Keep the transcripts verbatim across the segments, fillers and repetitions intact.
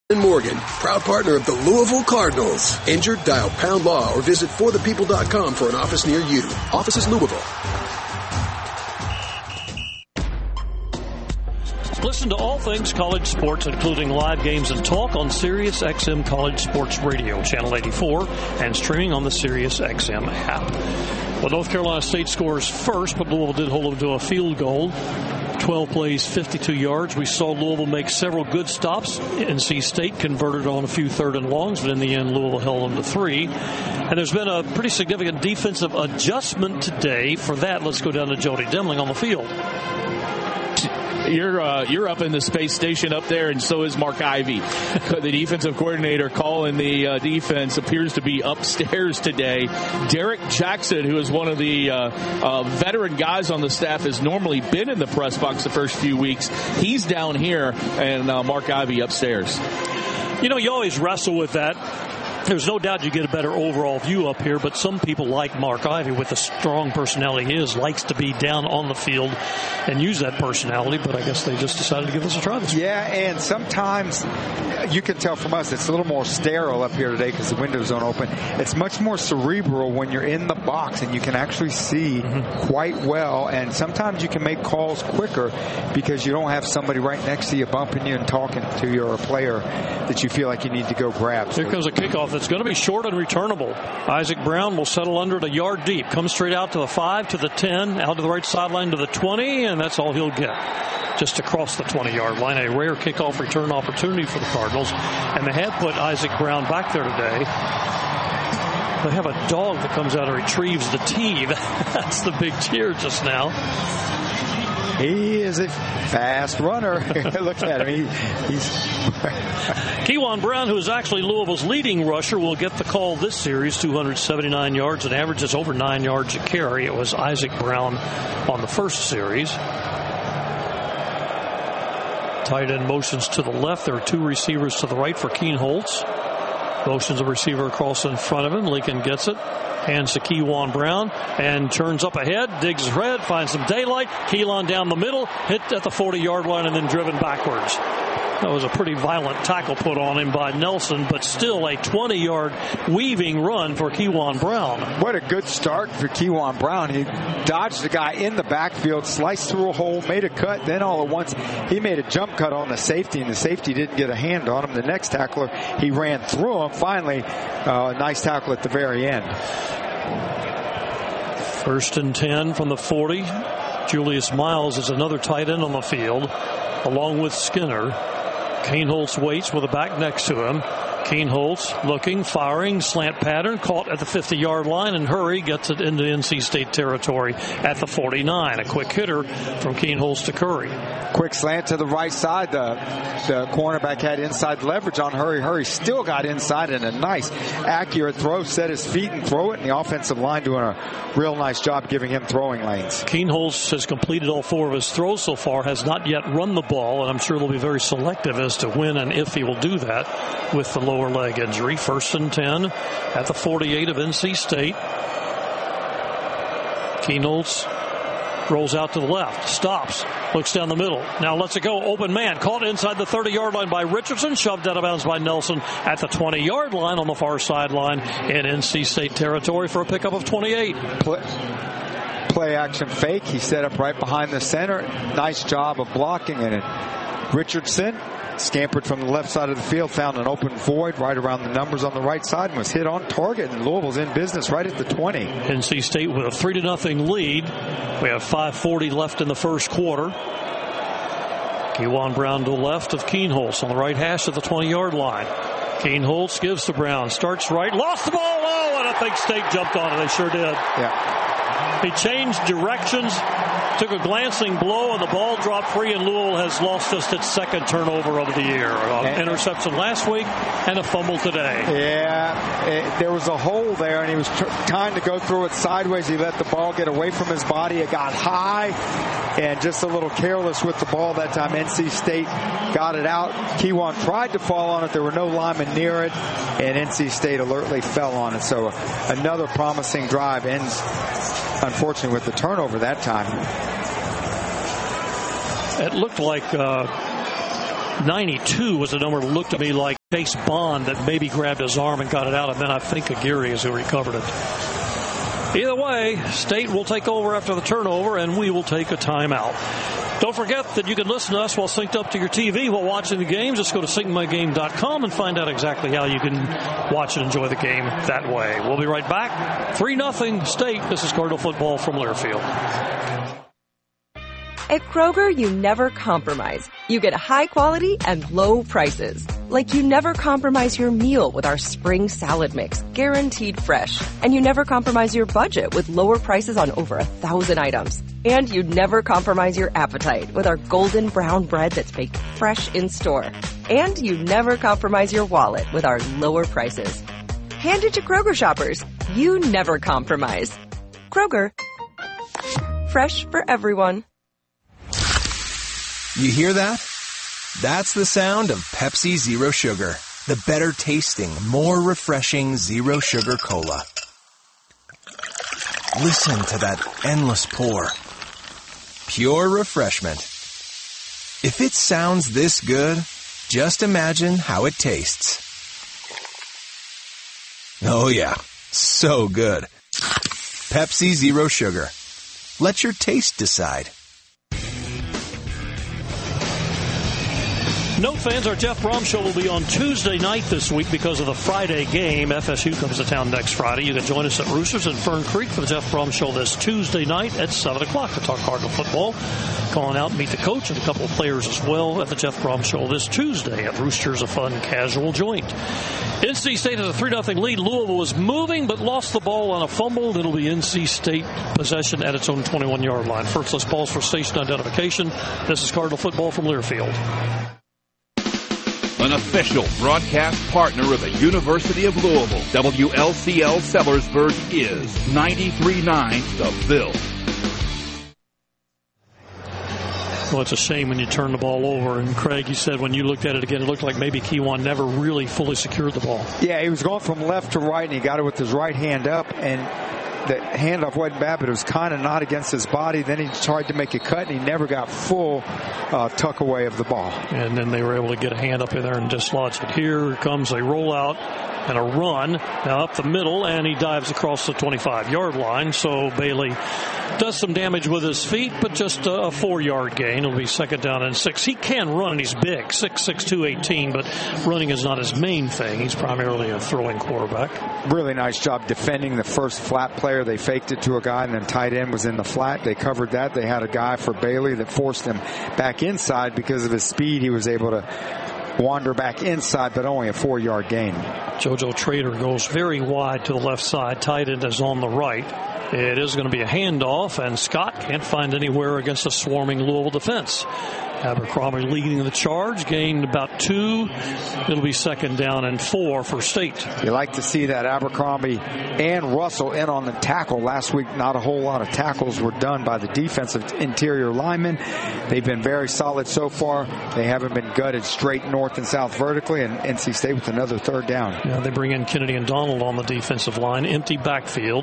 and Morgan, proud partner of the Louisville Cardinals. Injured? Dial pound law or visit for the people dot com for an office near you. Offices Louisville. Listen to all things college sports, including live games and talk on Sirius X M College Sports Radio, Channel eighty-four, and streaming on the Sirius X M app. Well, North Carolina State scores first, but Louisville did hold them to a field goal. twelve plays, fifty-two yards. We saw Louisville make several good stops. N C State converted on a few third and longs, but in the end, Louisville held them to three. And there's been a pretty significant defensive adjustment today. For that, let's go down to Jody Demling on the field. You're uh, you're up in the space station up there, and so is Mark Ivey. The defensive coordinator calling the uh, defense appears to be upstairs today. Derek Jackson, who is one of the uh, uh, veteran guys on the staff, has normally been in the press box the first few weeks. He's down here, and uh, Mark Ivey upstairs. You know, you always wrestle with that. There's no doubt you get a better overall view up here, but some people like Mark Ivey, with the strong personality he is, likes to be down on the field and use that personality, but I guess they just decided to give us a try this week. Yeah, and sometimes you can tell from us it's a little more sterile up here today because the windows don't open. It's much more cerebral when you're in the box and you can actually see mm-hmm. quite well, and sometimes you can make calls quicker because you don't have somebody right next to you bumping you and talking to you or a player that you feel like you need to go grab. Here comes a kickoff. It's going to be short and returnable. Isaac Brown will settle under it a yard deep. Comes straight out to the five, to the ten, out to the right sideline to the twenty, and that's all he'll get. Just across the twenty-yard line. A rare kickoff return opportunity for the Cardinals. And they have put Isaac Brown back there today. They have a dog that comes out and retrieves the tee. That's the big cheer just now. He is a fast runner. Look at him. He, he's Kewan Brown, who is actually Louisville's leading rusher, will get the call this series. two hundred seventy-nine yards and averages over nine yards a carry. It was Isaac Brown on the first series. Tight end motions to the left. There are two receivers to the right for Keen Holtz. Motions a receiver across in front of him. Lincoln gets it. Hands to Kewan Brown and turns up ahead, digs his head, finds some daylight. Keelan down the middle, hit at the forty-yard line and then driven backwards. That was a pretty violent tackle put on him by Nelson, but still a twenty-yard weaving run for Kewan Brown. What a good start for Kewan Brown. He dodged the guy in the backfield, sliced through a hole, made a cut, then all at once he made a jump cut on the safety, and the safety didn't get a hand on him. The next tackler, he ran through him. Finally, uh, a nice tackle at the very end. First and ten from the forty. Julius Miles is another tight end on the field, along with Skinner. Keen Holtz waits with a back next to him. Keen Holtz looking, firing, slant pattern, caught at the fifty-yard line, and Hurry gets it into N C State territory at the forty-nine. A quick hitter from Keen Holtz to Curry. Quick slant to the right side. The, the cornerback had inside leverage on Hurry. Hurry still got inside, and a nice, accurate throw. Set his feet and throw it, and the offensive line doing a real nice job giving him throwing lanes. Keen Holtz has completed all four of his throws so far, has not yet run the ball, and I'm sure they'll be very selective as to when and if he will do that with the lower leg injury. First and ten at the forty-eight of N C State. Keen Holtz rolls out to the left, stops, looks down the middle, now lets it go, open man, caught inside the thirty-yard line by Richardson, shoved out of bounds by Nelson at the twenty-yard line on the far sideline in N C State territory for a pickup of twenty-eight. Play, play action fake, he set up right behind the center, nice job of blocking it. Richardson scampered from the left side of the field, found an open void right around the numbers on the right side, and was hit on target, and Louisville's in business right at the twenty. N C State with a three to nothing lead. We have five forty left in the first quarter. Kewan Brown to the left of Keen Holtz on the right hash of the twenty-yard line. Keen Holtz gives to Brown, starts right, lost the ball, oh, and I think State jumped on it. They sure did. Yeah. He changed directions, took a glancing blow, and the ball dropped free, and Louisville has lost just its second turnover of the year. An interception last week and a fumble today. Yeah, it, there was a hole there, and he was tr- trying to go through it sideways. He let the ball get away from his body. It got high, and just a little careless with the ball that time. N C State got it out. Kewan tried to fall on it. There were no linemen near it, and N C State alertly fell on it. So another promising drive ends, unfortunately, with the turnover that time. It looked like uh, ninety-two was the number that looked to me like Chase Bond that maybe grabbed his arm and got it out, and then I think Aguirre is who recovered it. Either way, State will take over after the turnover, and we will take a timeout. Don't forget that you can listen to us while synced up to your T V while watching the games. Just go to sync my game dot com and find out exactly how you can watch and enjoy the game that way. We'll be right back. three nothing State. This is Cardinal football from Learfield. At Kroger, you never compromise. You get high quality and low prices. Like you never compromise your meal with our spring salad mix, guaranteed fresh. And you never compromise your budget with lower prices on over a thousand items. And you never compromise your appetite with our golden brown bread that's baked fresh in store. And you never compromise your wallet with our lower prices. Hand it to Kroger shoppers. You never compromise. Kroger. Fresh for everyone. You hear that? That's the sound of Pepsi Zero Sugar, the better tasting, more refreshing Zero Sugar Cola. Listen to that endless pour. Pure refreshment. If it sounds this good, just imagine how it tastes. Oh yeah, so good. Pepsi Zero Sugar. Let your taste decide. Note, fans, our Jeff Brom Show will be on Tuesday night this week because of the Friday game. F S U comes to town next Friday. You can join us at Roosters in Fern Creek for the Jeff Brom Show this Tuesday night at seven o'clock to talk Cardinal football. Calling out and meet the coach and a couple of players as well at the Jeff Brom Show this Tuesday at Roosters, a fun, casual joint. N C State has a three nothing lead. Louisville was moving but lost the ball on a fumble. It'll be N C State possession at its own twenty-one-yard line. First, let's pause for station identification. This is Cardinal football from Learfield. An official broadcast partner of the University of Louisville, W L C L Sellersburg is ninety-three point nine The Ville. Well, it's a shame when you turn the ball over. And, Craig, you said when you looked at it again, it looked like maybe Kewan never really fully secured the ball. Yeah, he was going from left to right, and he got it with his right hand up, and the handoff wasn't bad, but it was kind of not against his body. Then he tried to make a cut, and he never got full uh, tuck away of the ball. And then they were able to get a hand up in there and dislodge it. Here comes a rollout and a run. Now up the middle, and he dives across the twenty-five-yard line. So Bailey does some damage with his feet, but just a four-yard gain. It'll be second down and six. He can run, and he's big, six six, two eighteen, but running is not his main thing. He's primarily a throwing quarterback. Really nice job defending the first flat player. They faked it to a guy, and then tight end was in the flat. They covered that. They had a guy for Bailey that forced him back inside. Because of his speed, he was able to wander back inside, but only a four-yard gain. JoJo Trader goes very wide to the left side. Tight end is on the right. It is going to be a handoff, and Scott can't find anywhere against a swarming Louisville defense. Abercrombie leading the charge, gained about two. It'll be second down and four for State. You like to see that. Abercrombie and Russell in on the tackle. Last week, not a whole lot of tackles were done by the defensive interior linemen. They've been very solid so far. They haven't been gutted straight north and south vertically, and N C State with another third down. Yeah, they bring in Kennedy and Donald on the defensive line. Empty backfield.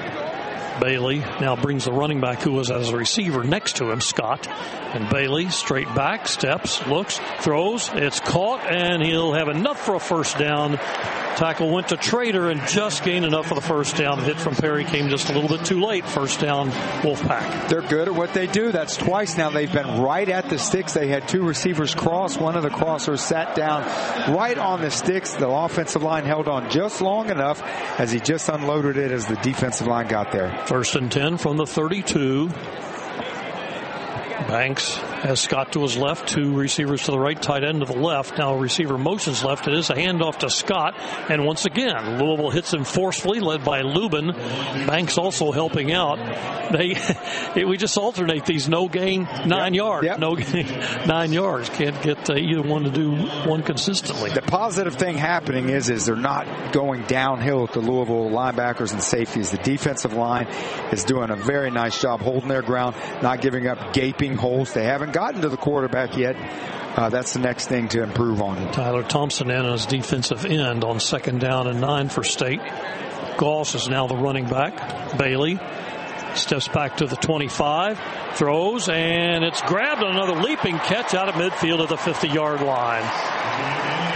Bailey now brings the running back who was as a receiver next to him, Scott. And Bailey straight back, steps, looks, throws. It's caught, and he'll have enough for a first down. Tackle went to Trader and just gained enough for the first down. The hit from Perry came just a little bit too late. First down, Wolfpack. They're good at what they do. That's twice now they've been right at the sticks. They had two receivers cross. One of the crossers sat down right on the sticks. The offensive line held on just long enough as he just unloaded it as the defensive line got there. First and ten from the thirty-two. Banks has Scott to his left, two receivers to the right, tight end to the left. Now receiver motions left. It is a handoff to Scott. And once again, Louisville hits him forcefully, led by Lubin. Banks also helping out. They, we just alternate these. No gain, nine yep. yards. Yep. No gain, nine yards. Can't get uh, either one to do one consistently. The positive thing happening is, is they're not going downhill with the Louisville linebackers and safeties. The defensive line is doing a very nice job holding their ground, not giving up gaping holes. They haven't gotten to the quarterback yet. Uh, that's the next thing to improve on. Tyler Thompson in as defensive end on second down and nine for State. Goss is now the running back. Bailey Steps back to the twenty-five, throws, and it's grabbed on another leaping catch out of midfield at the fifty-yard line.